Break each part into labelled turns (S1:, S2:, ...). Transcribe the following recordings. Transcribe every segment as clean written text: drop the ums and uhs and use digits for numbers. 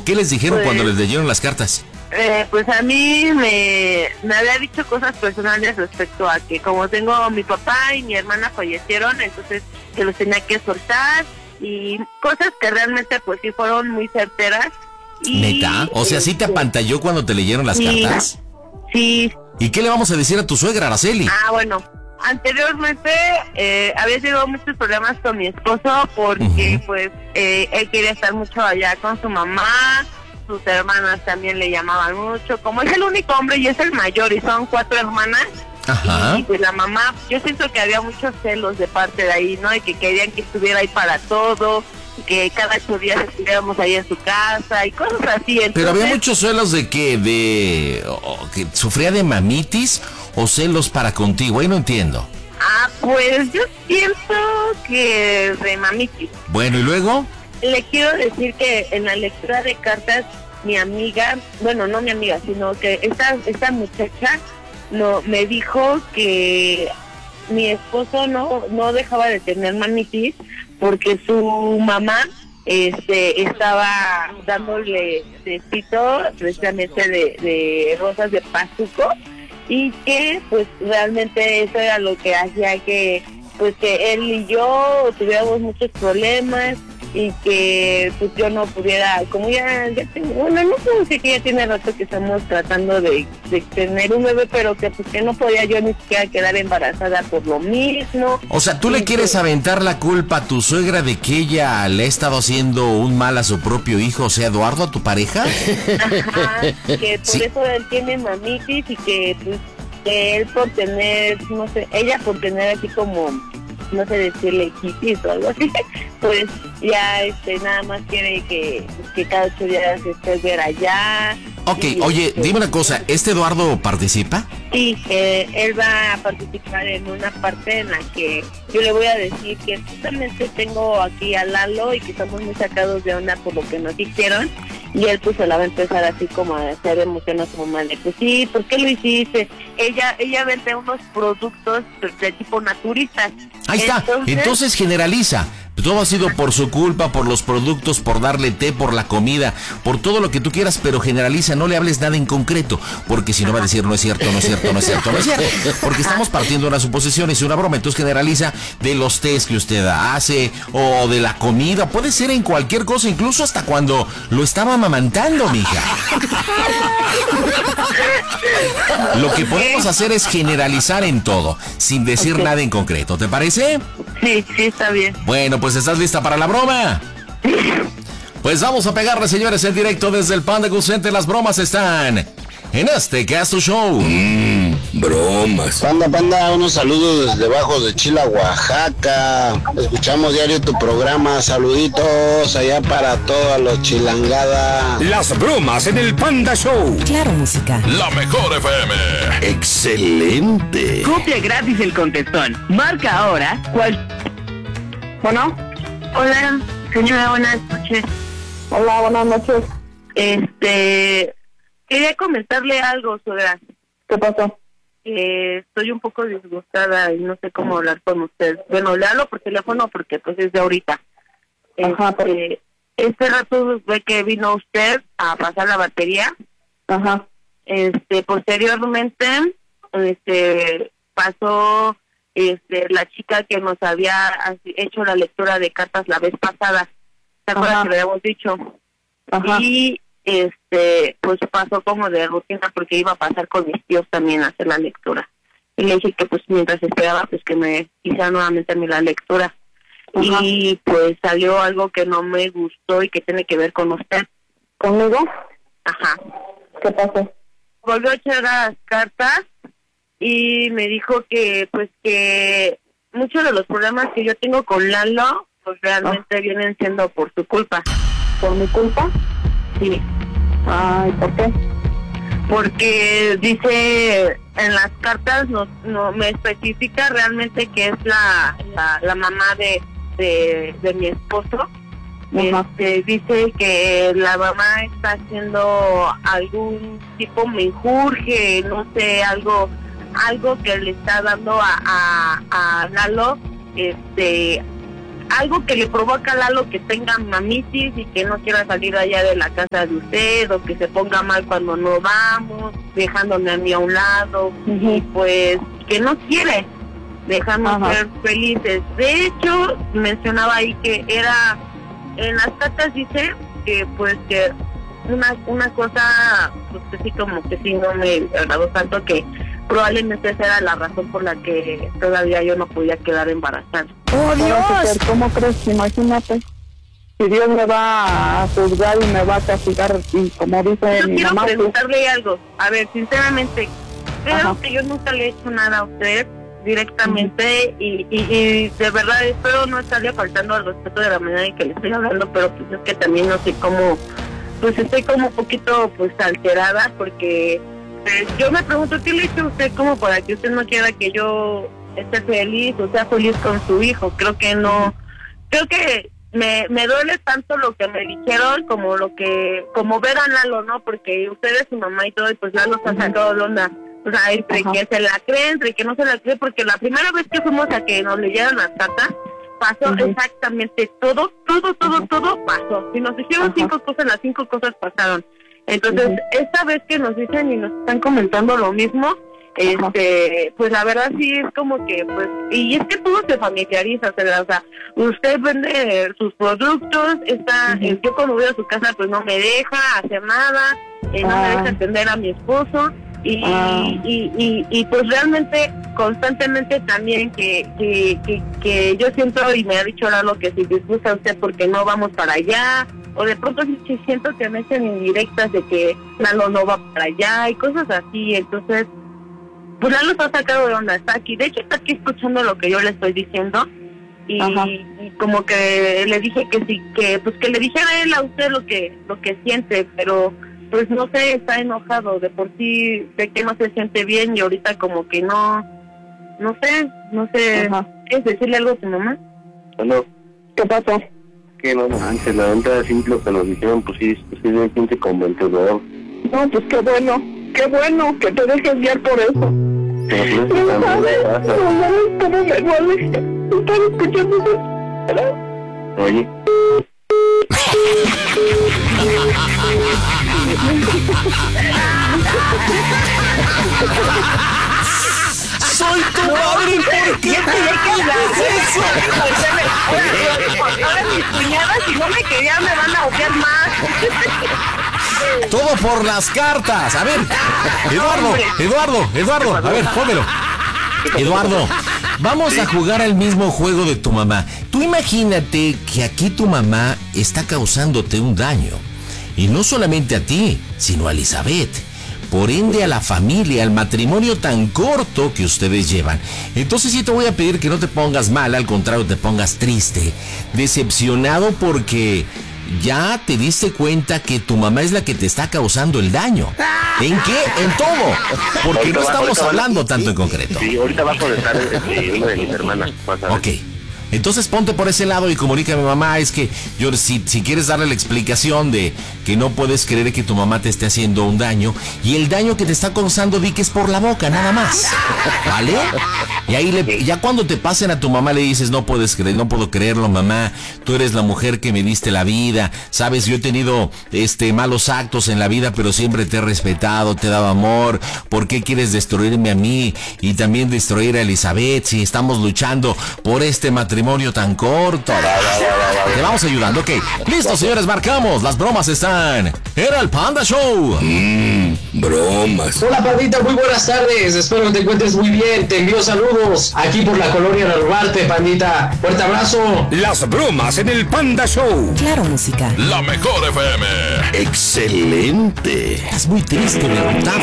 S1: ¿Qué les dijeron cuando les leyeron las cartas?
S2: Pues a mí me había dicho cosas personales respecto a que como tengo mi papá y mi hermana fallecieron, entonces que los tenía que soltar y cosas que realmente pues sí fueron muy certeras. Y,
S1: ¿Neta? O sea, ¿sí te apantalló cuando te leyeron las cartas?
S2: Sí.
S1: ¿Y qué le vamos a decir a tu suegra, Araceli?
S2: Bueno, anteriormente había tenido muchos problemas con mi esposo porque pues él quería estar mucho allá con su mamá, sus hermanas también le llamaban mucho, como es el único hombre y es el mayor y son 4 hermanas. Ajá. Y pues la mamá, yo siento que había muchos celos de parte de ahí, ¿no? Y que querían que estuviera ahí para todo, que cada 8 días estuviéramos ahí en su casa y cosas así. Entonces,
S1: pero había muchos celos de que sufría de mamitis o celos para contigo, ahí no entiendo.
S2: Pues yo siento que de mamitis.
S1: Bueno, ¿y luego?
S2: Le quiero decir que en la lectura de cartas, mi amiga, bueno, no mi amiga, sino que esta muchacha me dijo que mi esposo no dejaba de tener mamitis porque su mamá estaba dándole tecito precisamente de rosas de pasuco y que pues realmente eso era lo que hacía que pues que él y yo tuviéramos muchos problemas y que pues yo no pudiera, como ya tengo, bueno, no puedo decir que ya tiene rato que estamos tratando de tener un bebé, pero que pues que no podía yo ni siquiera quedar embarazada por lo mismo.
S1: O sea, ¿tú le quieres aventar la culpa a tu suegra de que ella le ha estado haciendo un mal a su propio hijo, o sea, Eduardo, a tu pareja?
S2: Ajá, que por eso él tiene mamitis y que pues que él por tener, no sé, ella por tener así como, no sé decirle hippies o algo así, pues ya nada más quiere que cada 8 días esté ver allá.
S1: Ok, oye, dime una cosa, ¿este Eduardo participa?
S2: Sí, él va a participar en una parte en la que yo le voy a decir que justamente tengo aquí a Lalo y que estamos muy sacados de onda por lo que nos hicieron y él pues se la va a empezar así como a hacer emoción a su mamá de pues sí, ¿por qué lo hiciste? Ella vende unos productos de tipo naturistas.
S1: Ahí está, entonces generaliza. Todo ha sido por su culpa, por los productos, por darle té, por la comida, por todo lo que tú quieras, pero generaliza, no le hables nada en concreto, porque si no va a decir no es cierto, no es cierto, no es cierto, no es cierto, porque estamos partiendo de una suposición, es una broma, entonces generaliza de los tés que usted hace, o de la comida, puede ser en cualquier cosa, incluso hasta cuando lo estaba amamantando, mija. Lo que podemos hacer es generalizar en todo, sin decir nada en concreto, ¿te parece?
S2: Sí, está bien.
S1: Bueno, pues ¿estás lista para la broma? Pues vamos a pegarle, señores, en directo desde el Panda Cool Center. Las bromas están en este Casto Show.
S3: Bromas. Panda, unos saludos desde Bajo de Chila, Oaxaca. Escuchamos diario tu programa. Saluditos allá para todos los chilangada.
S4: Las bromas en el Panda Show.
S5: Claro, música.
S6: La mejor FM.
S3: Excelente.
S7: Copia gratis el contestón. Marca ahora
S2: Bueno. Hola, señora, buenas noches.
S8: Hola, buenas noches.
S2: Quería comentarle algo, suegra.
S8: ¿Qué pasó?
S2: Estoy un poco disgustada y no sé cómo hablar con usted. Bueno, le hablo por teléfono porque pues es de ahorita.
S8: Ajá,
S2: este rato ve que vino usted a pasar la batería.
S8: Ajá.
S2: Posteriormente, pasó la chica que nos había hecho la lectura de cartas la vez pasada. ¿Se acuerdan que lo habíamos dicho?
S8: Ajá.
S2: Y pues pasó como de rutina porque iba a pasar con mis tíos también a hacer la lectura. Y le dije que pues mientras esperaba pues que me hiciera nuevamente a mí la lectura. Ajá. Y pues salió algo que no me gustó y que tiene que ver con usted.
S8: ¿Conmigo?
S2: Ajá.
S8: ¿Qué pasó?
S2: Volvió a echar las cartas y me dijo que pues que muchos de los problemas que yo tengo con Lalo pues realmente vienen siendo por su culpa.
S8: ¿Por mi culpa?
S2: Sí.
S8: Ay, ¿por qué?
S2: Porque dice en las cartas no me especifica realmente que es la mamá de mi esposo. Dice que la mamá está haciendo algún tipo menjurje, no sé, algo que le está dando a Lalo, algo que le provoca a Lalo que tenga mamitis y que no quiera salir allá de la casa de usted, o que se ponga mal cuando no vamos, dejándome a mí a un lado, y pues que no quiere dejarnos ser felices. De hecho, mencionaba ahí que era, en las cartas dice que pues que una cosa, pues que sí, como que sí no me agradó tanto, que probablemente esa era la razón por la que todavía yo no podía quedar embarazada.
S8: ¡Oh, Dios! ¿Cómo crees? Imagínate. Si Dios me va a juzgar y me va a castigar, y como dice mi mamá...
S2: Quiero preguntarle algo. A ver, sinceramente, creo que yo nunca le he hecho nada a usted directamente, y de verdad espero no estarle faltando al respeto de la manera en que le estoy hablando, pero pues es que también no sé cómo... Pues estoy como un poquito pues alterada, porque yo me pregunto, ¿qué le hizo usted como para que usted no quiera que yo esté feliz o sea feliz con su hijo? Creo que no, creo que me duele tanto lo que me dijeron como ver a Lalo, ¿no? Porque usted es su mamá y todo, y pues Lalo se ha sacado de onda. O sea, entre que se la cree, entre que no se la cree, porque la primera vez que fuimos a que nos leyeran las cartas, pasó exactamente todo pasó. Si nos dijeron 5 cosas, las 5 cosas pasaron. Entonces, esta vez que nos dicen y nos están comentando lo mismo, pues la verdad sí es como que, pues, y es que todo se familiariza, o sea, usted vende sus productos, yo cuando voy a su casa, pues no me deja hacer nada, no me deja atender a mi esposo, y pues realmente constantemente también que yo siento, y me ha dicho Lalo, que si disgusta a usted porque no vamos para allá, o de pronto sí siento que me hacen indirectas de que Lalo no va para allá y cosas así. Entonces pues Lalo está sacado de onda, está aquí, de hecho está aquí escuchando lo que yo le estoy diciendo, y como que le dije que sí, que pues que le dijera a él a usted lo que siente, pero pues no sé, está enojado, de por sí sé que no se siente bien, y ahorita como que no sé, ¿quieres decirle algo a tu mamá?
S3: Bueno,
S8: ¿Qué pasó?
S3: que no manches, la verdad simple que nos dijeron, pues sí de gente convencedor.
S8: No, pues qué bueno que te dejes guiar por eso.
S3: Pero
S8: No sabes cómo me duele estar escuchando eso.
S3: Oye.
S1: ¡Soy tu madre! ¿Por qué me haces eso?
S2: Ahora mis cuñadas, si no me querían, me van a odiar más.
S1: Todo por las cartas. A ver, Eduardo, a ver, pónmelo. Eduardo, vamos a jugar al mismo juego de tu mamá. Tú imagínate que aquí tu mamá está causándote un daño. Y no solamente a ti, sino a Elizabeth. Por ende, a la familia, al matrimonio tan corto que ustedes llevan. Entonces sí te voy a pedir que no te pongas mal, al contrario, te pongas triste, decepcionado, porque ya te diste cuenta que tu mamá es la que te está causando el daño. ¿En qué? En todo. Porque no estamos hablando tanto en concreto.
S3: Sí, ahorita va a contestar una de mis hermanas.
S1: Ok. Entonces ponte por ese lado y comunícame, mamá, es que yo si quieres darle la explicación de que no puedes creer que tu mamá te esté haciendo un daño, y el daño que te está causando di que es por la boca, nada más, ¿vale? Y ahí ya cuando te pasen a tu mamá le dices, no puedes creer, no puedo creerlo, mamá, tú eres la mujer que me diste la vida, sabes, yo he tenido malos actos en la vida, pero siempre te he respetado, te he dado amor, ¿por qué quieres destruirme a mí y también destruir a Elizabeth si estamos luchando por este matrimonio tan corto? Te vamos ayudando, ok. Listo, señores, marcamos. Las bromas están en el Panda Show.
S6: Bromas.
S5: Hola, Pandita, muy buenas tardes. Espero que te encuentres muy bien. Te envío saludos aquí por la colonia Narvarte, Pandita. Fuerte abrazo.
S4: Las bromas en el Panda Show.
S9: Claro, música.
S6: La mejor FM. Excelente.
S1: Es muy triste, derrotado.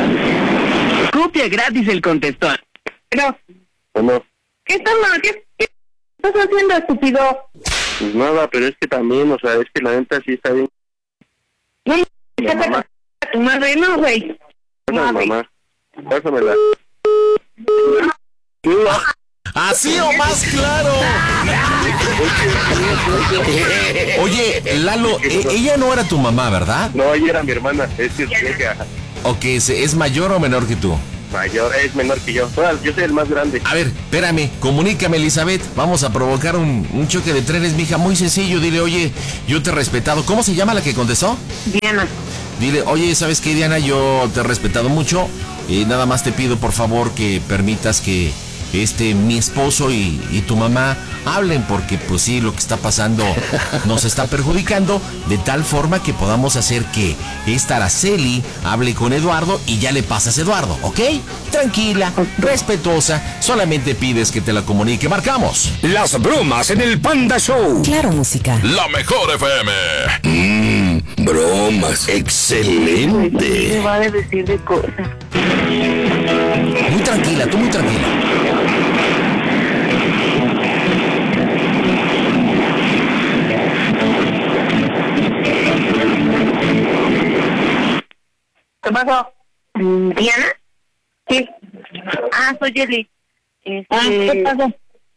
S7: Copia gratis el contestón.
S2: Pero,
S3: Bueno,
S2: ¿qué estás haciendo, estúpido?
S3: pues nada, pero es que también, o sea, es que la neta sí está bien.
S2: No, tu madre, no, güey.
S3: Pásame, mamá. Pásamela.
S1: Así o más claro. Oye, Lalo, ella no era tu mamá, ¿verdad?
S3: No, ella era mi hermana, es que ella.
S1: Ok, ¿es mayor o menor que tú?
S9: mayor, es menor que yo. Yo soy el más grande.
S1: A ver, espérame, comunícame, Elizabeth. Vamos a provocar un choque de trenes, mija. Muy sencillo, dile, oye, yo te he respetado. ¿Cómo se llama la que contestó?
S2: Diana.
S1: Dile, oye, ¿sabes qué, Diana? Yo te he respetado mucho. Nada más te pido, por favor, que permitas que mi esposo y tu mamá hablen, porque pues sí, lo que está pasando nos está perjudicando, de tal forma que podamos hacer que esta Araceli hable con Eduardo y ya le pasas a Eduardo, ¿ok? Tranquila, respetuosa, solamente pides que te la comunique. Marcamos.
S4: Las bromas en el Panda Show.
S10: Claro, música.
S6: La mejor FM.
S3: Bromas, excelente.
S2: Me va a decir de cosas.
S1: Muy tranquila, tú muy tranquila.
S2: ¿Qué pasó? ¿Diana? Sí. Soy Yeli. ¿Qué pasó?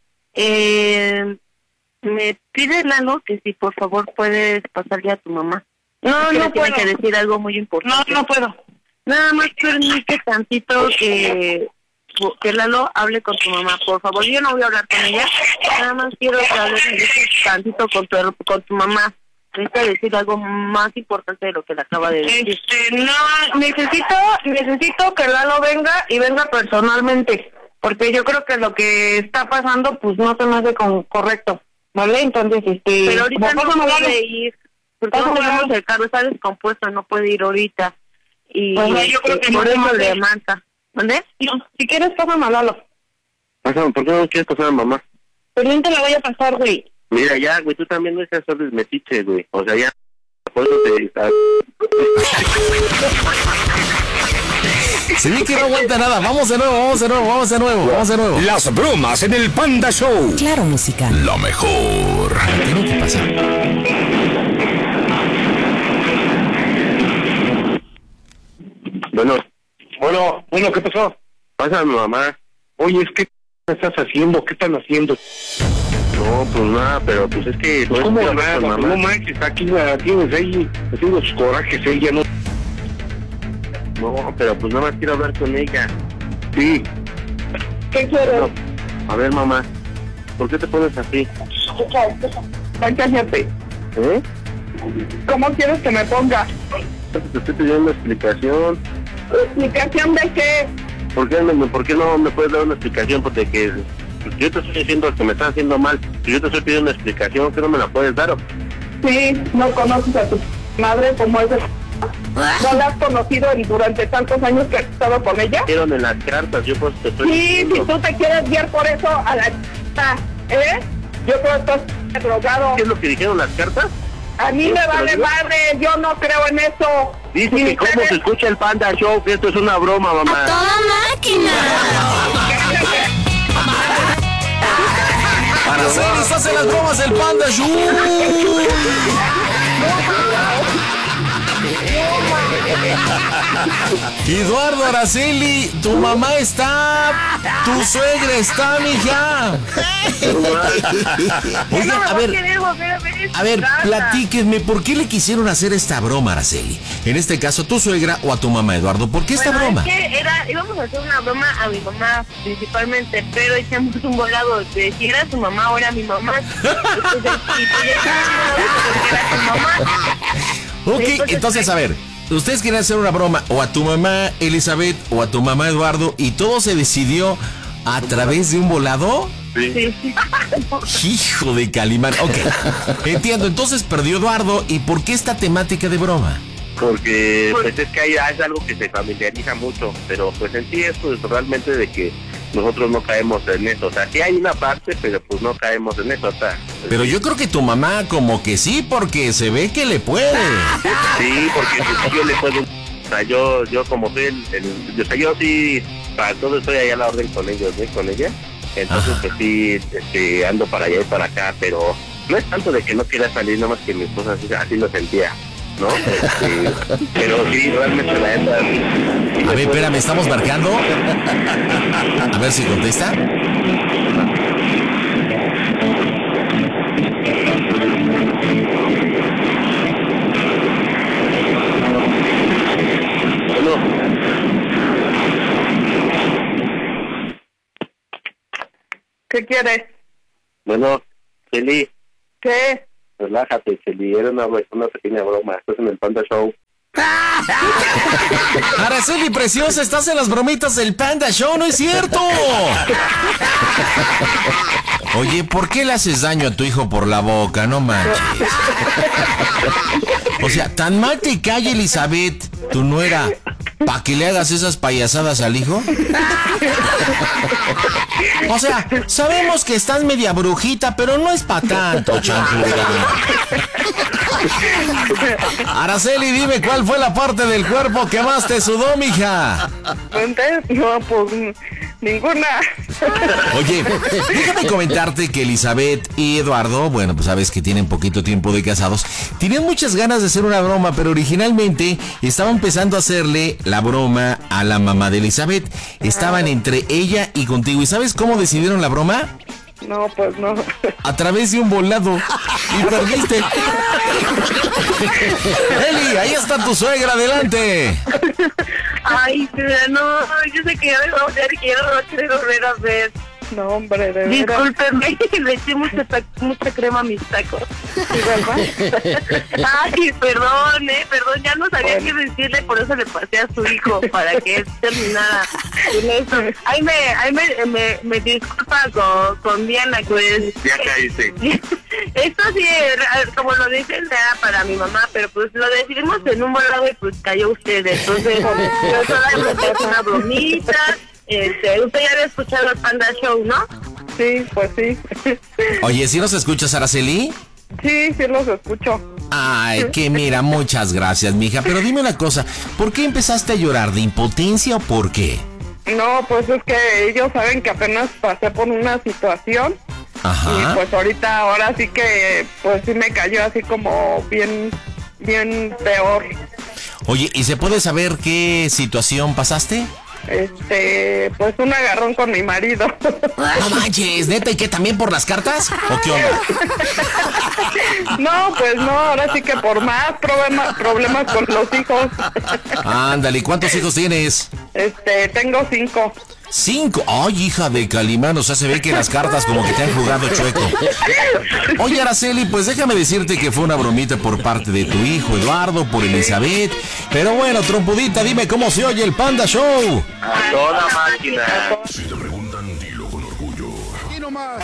S2: Me pide Lalo que si por favor puedes pasarle a tu mamá. No puedo. Tiene que decir algo muy importante. No puedo. Nada más permite tantito que Lalo hable con tu mamá, por favor. Yo no voy a hablar con ella. Nada más quiero que hables tantito con tu mamá. Necesita decir algo más importante de lo que le acaba de decir.
S8: No, necesito que Lalo venga personalmente, porque yo creo que lo que está pasando pues no se me hace correcto, ¿vale? Entonces,
S2: pero ahorita no puede ir, porque no tenemos el carro, está descompuesto, no puede ir ahorita. Y
S8: pues yo creo que
S2: por eso le manda. ¿Dónde?
S8: Si quieres, pásame a Lalo.
S9: Pásame, ¿por qué no quieres pasar a mamá?
S8: Pero no te la voy a pasar, güey.
S9: Mira, ya, güey, tú también no seas solo metiche, güey. O sea, ya.
S1: Se ve que no aguanta nada. Vamos de nuevo.
S4: Las bromas en el Panda Show.
S10: Claro, música.
S6: La mejor.
S1: Tiene que pasar.
S9: Bueno, ¿qué pasó? Pásame, mamá. Oye, ¿qué estás haciendo? ¿Qué están haciendo? No, pues nada, pero pues es que... Pues ¿cómo nada? No manches, aquí la tienes ahí haciendo sus corajes, ella no... No, pero pues nada más quiero hablar con ella. Sí.
S8: ¿Qué quieres?
S9: No. A ver, mamá, ¿por qué te pones así?
S8: Cállate.
S9: ¿Eh?
S8: ¿Cómo quieres que me ponga?
S9: Te estoy pidiendo una explicación.
S8: ¿Explicación de qué?
S9: ¿Por qué no me puedes dar una explicación? Porque yo te estoy diciendo que me estás haciendo mal. Si yo te estoy pidiendo una explicación, ¿qué no me la puedes dar?
S8: Sí, no conoces a tu madre como es de... ¿No la has conocido durante tantos años que has estado con ella?
S9: Quiero en las cartas, yo pues te estoy
S8: diciendo. Si tú te quieres guiar por eso a la yo creo que estás drogado.
S9: ¿Qué es lo que dijeron las cartas?
S8: A mí me vale madre, yo no creo en eso.
S9: Dice que cómo se escucha el Panda Show, que esto es una broma, mamá.
S10: ¡A toda máquina!
S1: Para hacer estas en las bromas del Panda Show. Eduardo, Araceli, tu mamá está, tu suegra está, mija. Oigan, a ver, platíquenme, ¿por qué le quisieron hacer esta broma, Araceli? En este caso, ¿a tu suegra o a tu mamá, Eduardo? ¿Por qué esta broma?
S2: Es que íbamos a hacer una broma a mi mamá principalmente, pero hicimos un volado de si era su mamá o era mi mamá.
S1: Ok, entonces a ver, ustedes quieren hacer una broma o a tu mamá Elizabeth o a tu mamá Eduardo y todo se decidió a través de un volado.
S9: Sí.
S1: Hijo de Calimán. Ok, entiendo, entonces perdió Eduardo. ¿Y por qué esta temática de broma?
S9: Porque pues es que es algo que se familiariza mucho, pero pues en sí es pues, realmente de que nosotros no caemos en eso, o sea, sí hay una parte, pero pues no caemos en eso, o sea.
S1: Pero yo creo que tu mamá como que sí, porque se ve que le puede.
S9: Sí, porque yo le puedo, o sea, yo como soy o sea, yo sí, para todo estoy allá a la orden con ellos, ¿no? Con ella, entonces pues sí, ando para allá y para acá, pero no es tanto de que no quiera salir, nada más que mi esposa así lo sentía, ¿no? Pero sí, realmente la neta.
S1: A ver, espérame, ¿estamos marcando? A ver si contesta.
S8: ¿Qué quieres?
S9: Bueno, Celi,
S8: ¿Qué?
S9: relájate, Celi, era una pequeña broma, estás en el Panda Show.
S1: Araceli preciosa, estás en las bromitas del Panda Show, ¿no es cierto? Oye, ¿por qué le haces daño a tu hijo por la boca? No manches. O sea, tan mal te cae Elizabeth, tu nuera, ¿para que le hagas esas payasadas al hijo? O sea, sabemos que estás media brujita, pero no es para tanto, chancluda. Araceli, dime cuál fue la parte del cuerpo que más te sudó, mija.
S8: No, pues ninguna.
S1: Oye, déjame comentarte que Elizabeth y Eduardo, bueno, pues sabes que tienen poquito tiempo de casados, tenían muchas ganas de hacer una broma, pero originalmente estaba empezando a hacerle la broma a la mamá de Elizabeth. Estaban entre ella y contigo. ¿Y sabes cómo decidieron la broma?
S8: No, pues no.
S1: A través de un volado. Y perdiste. Eli, ahí está tu suegra, adelante.
S2: Ay, no, yo sé que ya me voy a volver y que ya no lo quiero volver a ver.
S8: No, hombre, de verdad.
S2: Discúlpenme, le eché mucha crema a mis tacos.
S8: ¿Sí, verdad?
S2: Ay, perdón, ya no sabía qué decirle, por eso le pasé a su hijo, para que él terminara con eso. Ahí me disculpa con Diana, pues.
S9: Ya caíste.
S2: Esto sí, como lo dicen, era para mi mamá, pero pues lo decidimos en un volado y pues cayó usted. Entonces, yo solamente es una bromita. Usted ya había escuchado el Panda Show, ¿no?
S8: Sí, pues sí.
S1: Oye, ¿sí nos escuchas, Araceli?
S8: Sí los escucho.
S1: Ay, que mira, muchas gracias, mija. Pero dime una cosa, ¿por qué empezaste a llorar? ¿De impotencia o por qué?
S8: No, pues es que ellos saben que apenas pasé por una situación.
S1: Ajá.
S8: Y pues ahora sí que, pues sí me cayó así como bien peor.
S1: Oye, ¿y se puede saber qué situación pasaste?
S8: Pues un agarrón con mi marido.
S1: No manches, neta, ¿y qué, también por las cartas? ¿O qué onda?
S8: No, pues no, ahora sí que por más problemas con los hijos.
S1: Ándale, ¿cuántos hijos tienes?
S8: Tengo 5.
S1: 5. Ay, hija de Calimán, o sea, se ve que las cartas como que te han jugado chueco. Oye, Araceli, pues déjame decirte que fue una bromita por parte de tu hijo Eduardo, por Elizabeth. Pero bueno, trompudita, dime cómo se oye el Panda Show.
S9: A toda máquina.